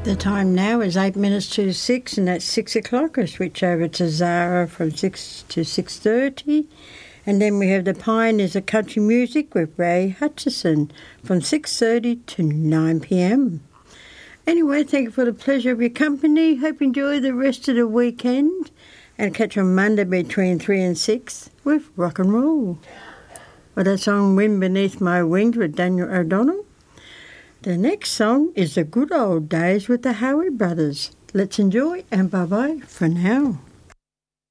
The time now is 8 minutes to 6, and that's 6 o'clock. I switch over to Zara from 6 to 6:30. And then we have the Pioneers of Country Music with Ray Hutchison from 6:30 to 9 p.m. Anyway, thank you for the pleasure of your company. Hope you enjoy the rest of the weekend. And catch on Monday between 3 and 6 with rock and roll. Well, that song Wind Beneath My Wings with Daniel O'Donnell. The next song is The Good Old Days with the Howie Brothers. Let's enjoy, and bye-bye for now.